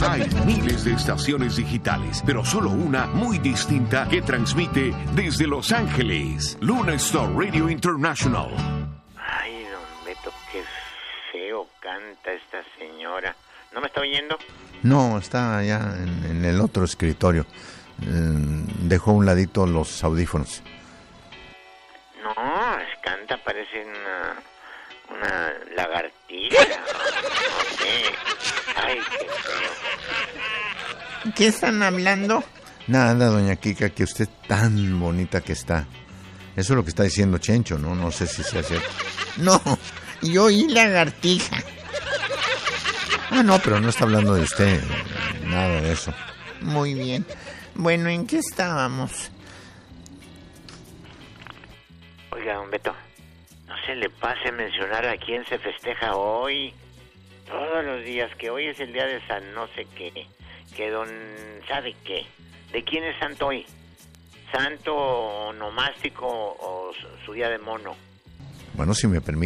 Hay miles de estaciones digitales, pero solo una muy distinta que transmite desde Los Ángeles. Luna Star Radio International. Ay, don Beto, qué feo canta esta señora. ¿No me está oyendo? No, está allá en el otro escritorio. Dejó a un ladito los audífonos. No, canta, parece una lagartija. No sé. Ay, qué feo. ¿Qué están hablando? Nada, doña Kika, que usted tan bonita que está. Eso es lo que está diciendo Chencho, ¿no? No sé si sea cierto. No, yo oí lagartija. Ah, no, pero no está hablando de usted. Nada de eso. Muy bien. Bueno, ¿en qué estábamos? Oiga, don Beto, no se le pase mencionar a quién se festeja hoy. Todos los días, que hoy es el día de San no sé qué. Que don... ¿sabe qué? ¿De quién es santo hoy? ¿Santo onomástico o su día de mono? Bueno, si me permite.